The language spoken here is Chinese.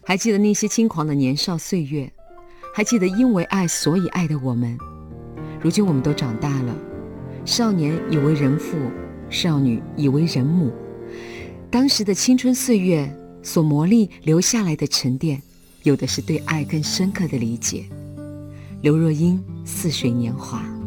还记得那些轻狂的年少岁月，还记得因为爱所以爱的我们。如今我们都长大了，少年已为人父，少女已为人母。当时的青春岁月所磨砺留下来的沉淀，有的是对爱更深刻的理解。刘若英《似水年华》。